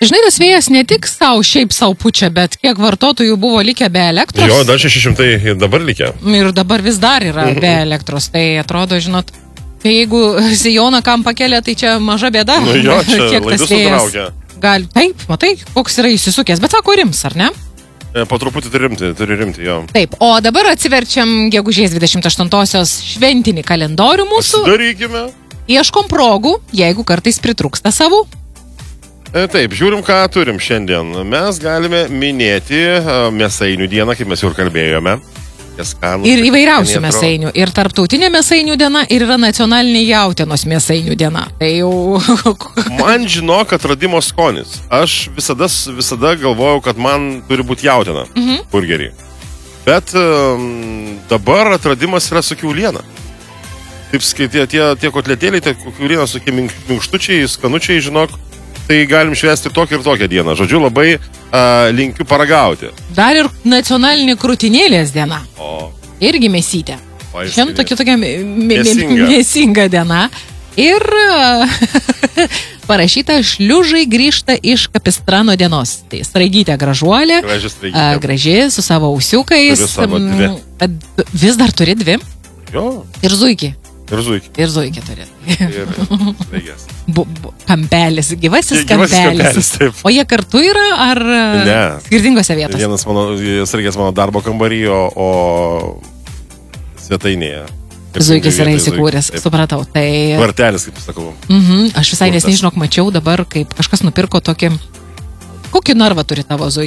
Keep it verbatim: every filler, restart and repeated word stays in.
Žinai, tas vėjas ne tik savo, šiaip savo pučia, bet kiek vartotojų buvo likę be elektros. Jo, dar šeši šimtai ir dabar likę. Ir dabar vis dar yra be elektros. Tai atrodo, žinot, tai jeigu sijoną kam pakelia, tai čia maža bėda. Nu jo, čia kiek laidus tas vėjas sutraukia. gali. Taip, matai, koks yra įsisukęs. Bet sako, rims, ar ne? Po truputį turi rimti, turi rimti, jo. Taip, o dabar atsiverčiam gegužės dvidešimt aštuntosios šventinį kalendorių mūsų. Darykime. Ieškom progų, jeigu kartais pritrūksta savų. Taip, žiūrim, ką turim šiandien. Mes galime minėti mėsainių dieną, kaip mes jau ir kalbėjome. Skanus, ir įvairiausių mėsainių. Ir tarptautinė mėsainių diena, ir yra nacionalinė jautienos mėsainių diena. Tai jau... Man žinok, atradimo skonis. Aš visada, visada galvojau, kad man turi būti jautiena mhm. burgerį. Bet um, dabar atradimas yra su kiauliena. Taip, tie, tie, tie kotletėliai, tie kiauliena su minkštučiai, skanučiai, žinok, tai galim švęsti ir tokią ir tokią dieną. Žodžiu, labai uh, linkiu paragauti. Dar ir nacionalinė krūtinėlės diena. O. Irgi mėsytė. Šiandien tokia, tokia mėsinga. mėsinga diena. Ir uh, parašyta, šliužai grįžta iš Kapistrano dienos. Tai straigytė gražuolė. Graži straigytė. Uh, graži, su savo ausiukais. Turi savo dvi. Uh, vis dar turi dvi. Jo. Ir zuikį. Ir zuikį. Ir zuikį turi. Ir sveigės. Kampelis, gyvasis Gyvasis kampelis. kampelis, taip. O jie kartu yra, ar ne. Skirtingose vietose? Vienas mano, sargės mano darbo kambarį, o, o svetainėje. Zuikis yra įsikūręs, supratau. Tai... Kvartelis, kaip sakau. Mhm, aš visai nesnei žinok mačiau dabar, kaip kažkas nupirko tokį... Kokį narvą turi tavo zuikis?